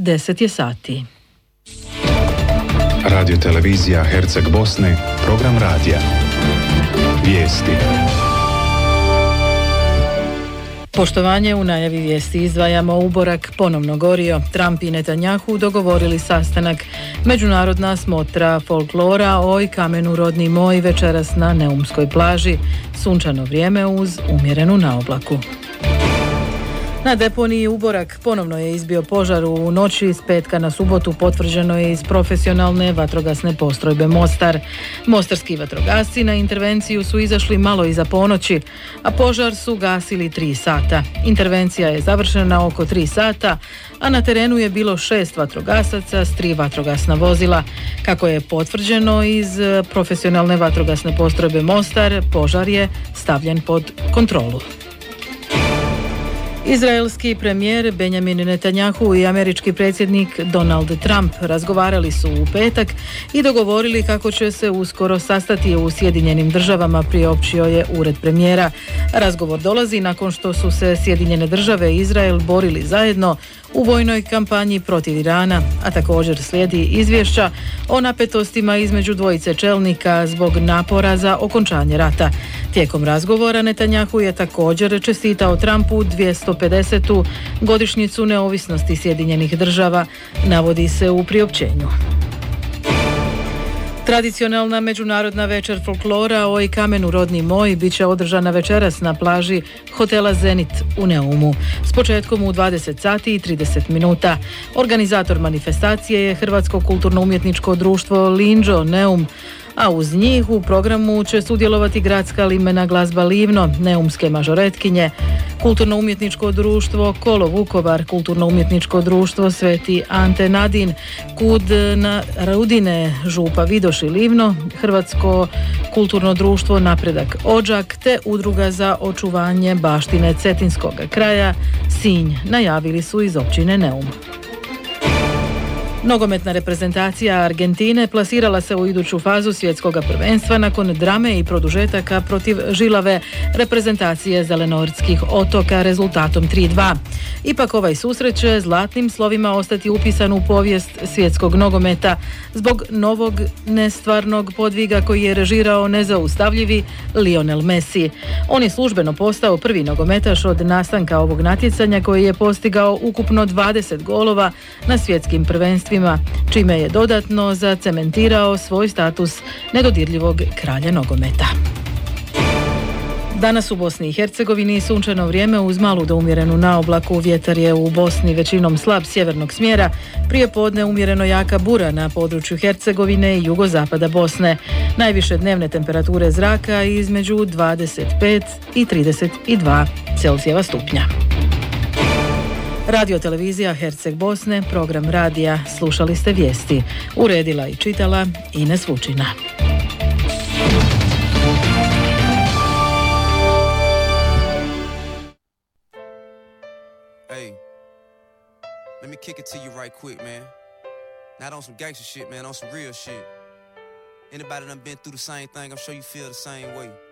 10 je sati. Radio televizija Herceg Bosne, program radija. Vijesti. Poštovanje, u najavi vijesti izdvajamo: Uborak ponovno gorio, Trump i Netanjahu dogovorili sastanak, međunarodna smotra folklora Oj kamenu rodni moj večeras na Neumskoj plaži, sunčano vrijeme uz umjerenu naoblaku. Na deponiji Uborak ponovno je izbio požar u noći s petka na subotu, potvrđeno je iz profesionalne vatrogasne postrojbe Mostar. Mostarski vatrogasci na intervenciju su izašli malo iza ponoći, a požar su gasili 3 sata. Intervencija je završena oko 3 sata, a na terenu je bilo 6 vatrogasaca s 3 vatrogasna vozila. Kako je potvrđeno iz profesionalne vatrogasne postrojbe Mostar, požar je stavljen pod kontrolu. Izraelski premijer Benjamin Netanjahu i američki predsjednik Donald Trump razgovarali su u petak i dogovorili kako će se uskoro sastati u Sjedinjenim državama, priopćio je ured premijera. Razgovor dolazi nakon što su se Sjedinjene države i Izrael borili zajedno u vojnoj kampanji protiv Irana, a također slijedi izvješća o napetostima između dvojice čelnika zbog napora za okončanje rata. Tijekom razgovora Netanjahu je također čestitao Trumpu 250. godišnjicu neovisnosti Sjedinjenih država, navodi se u priopćenju. Tradicionalna međunarodna večer folklora Oj kamenu rodni moj bit će održana večeras na plaži hotela Zenit u Neumu s početkom u 20 sati i 30 minuta. Organizator manifestacije je Hrvatsko kulturno-umjetničko društvo Linđo Neum, a uz njih u programu će sudjelovati gradska limena glazba Livno, neumske mažoretkinje, kulturno-umjetničko društvo Kolo Vukovar, kulturno-umjetničko društvo Sveti Ante Nadin, Kud na Rudine Župa Vidoš i Livno, Hrvatsko kulturno društvo Napredak Odžak te Udruga za očuvanje baštine Cetinskog kraja Sinj, najavili su iz općine Neum. Nogometna reprezentacija Argentine plasirala se u iduću fazu svjetskog prvenstva nakon drame i produžetaka protiv žilave reprezentacije Zelenortskih otoka rezultatom 3:2. Ipak ovaj susret će zlatnim slovima ostati upisan u povijest svjetskog nogometa zbog novog nestvarnog podviga koji je režirao nezaustavljivi Lionel Messi. On je službeno postao prvi nogometaš od nastanka ovog natjecanja koji je postigao ukupno 20 golova na svjetskim prvenstvima, čime je dodatno zacementirao svoj status nedodirljivog kralja nogometa. Danas u Bosni i Hercegovini sunčano vrijeme uz malu do umjerenu naoblaku. Vjetar je u Bosni većinom slab sjevernog smjera, prije podne umjereno jaka bura na području Hercegovine i jugozapada Bosne. Najviše dnevne temperature zraka između 25 i 32 Celzijeva stupnja. Radio televizija Herceg Bosne, program radija, slušali ste vijesti. Uredila i čitala Ines Vučina. Hey, let me kick it to you right quick, man. Not on some gangster shit, man, on some real shit. Anybody done been through the same thing, I'm sure you feel the same way.